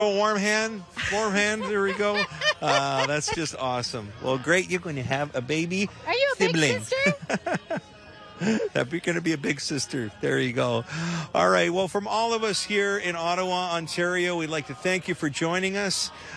A warm hand. Warm hand. There we go. That's just awesome. Well, great. You're going to have a baby Are you a big sibling. sister? You're going to be a big sister. There you go. All right. Well, from all of us here in Ottawa, Ontario, we'd like to thank you for joining us.